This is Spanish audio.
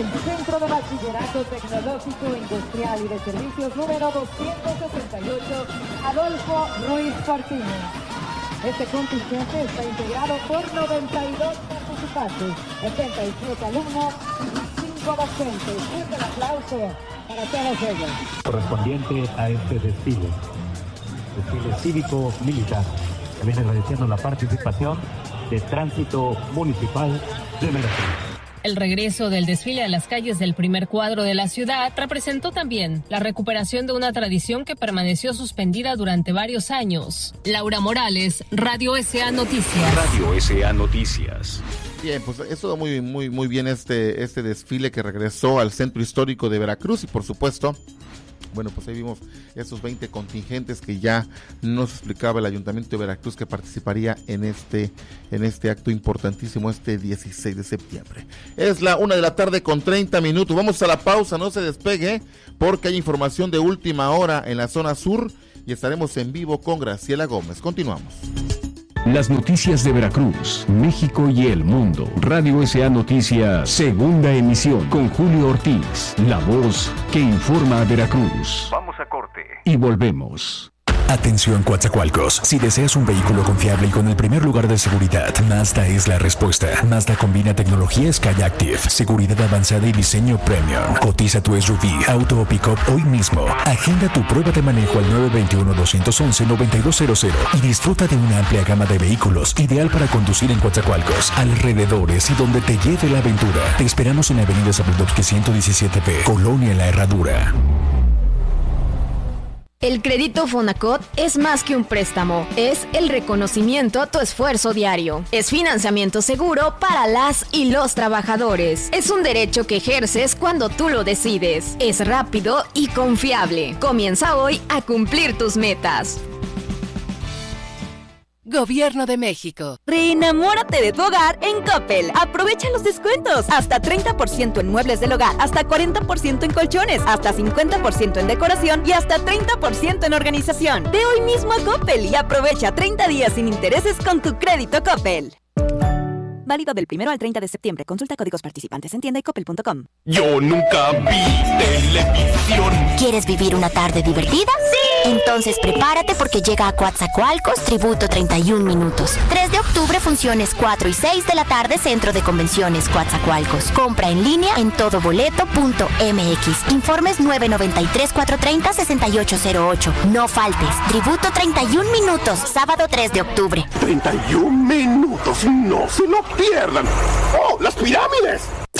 el Centro de Bachillerato Tecnológico, Industrial y de Servicios número 268, Adolfo Ruiz Cortines. Este contingente está integrado por 92 participantes, 87 alumnos y 5 docentes. Un aplauso para todos ellos. Correspondiente a este desfile cívico-militar. También agradeciendo la participación de Tránsito Municipal de Veracruz. El regreso del desfile a las calles del primer cuadro de la ciudad representó también la recuperación de una tradición que permaneció suspendida durante varios años. Laura Morales, Radio SA Noticias. Radio SA Noticias. Bien, pues estuvo muy bien este desfile que regresó al centro histórico de Veracruz y por supuesto, bueno, pues ahí vimos esos 20 contingentes que ya nos explicaba el Ayuntamiento de Veracruz que participaría en este acto importantísimo este 16 de septiembre. Es la 1:30 p.m. Vamos a la pausa, no se despegue porque hay información de última hora en la zona sur y estaremos en vivo con Graciela Gómez. Continuamos. Las noticias de Veracruz, México y el mundo. Radio SA Noticias, segunda emisión, con Julio Ortiz, la voz que informa a Veracruz. Vamos a corte. Y volvemos. Atención Coatzacoalcos, si deseas un vehículo confiable y con el primer lugar de seguridad, Mazda es la respuesta. Mazda combina tecnología Skyactiv, seguridad avanzada y diseño premium. Cotiza tu SUV, auto o pick-up hoy mismo. Agenda tu prueba de manejo al 921-211-9200 y disfruta de una amplia gama de vehículos, ideal para conducir en Coatzacoalcos, alrededores y donde te lleve la aventura. Te esperamos en Avenida Zabludovsky 117B, Colonia La Herradura. El crédito Fonacot es más que un préstamo, es el reconocimiento a tu esfuerzo diario. Es financiamiento seguro para las y los trabajadores. Es un derecho que ejerces cuando tú lo decides. Es rápido y confiable. Comienza hoy a cumplir tus metas. Gobierno de México. Reenamórate de tu hogar en Coppel. Aprovecha los descuentos. Hasta 30% en muebles del hogar, hasta 40% en colchones, hasta 50% en decoración y hasta 30% en organización. Ve hoy mismo a Coppel y aprovecha 30 días sin intereses con tu crédito Coppel. Válido del 1 al 30 de septiembre. Consulta códigos participantes en tienda y coppel.com. Yo nunca vi televisión. ¿Quieres vivir una tarde divertida? ¡Sí! Entonces prepárate porque llega a Coatzacoalcos Tributo 31 Minutos. 3 de octubre, funciones 4 y 6 de la tarde, Centro de Convenciones Coatzacoalcos. Compra en línea en todoboleto.mx. Informes 993-430-6808. No faltes. Tributo 31 Minutos, sábado 3 de octubre. 31 minutos, no se lo pierdan. ¡Oh, las pirámides!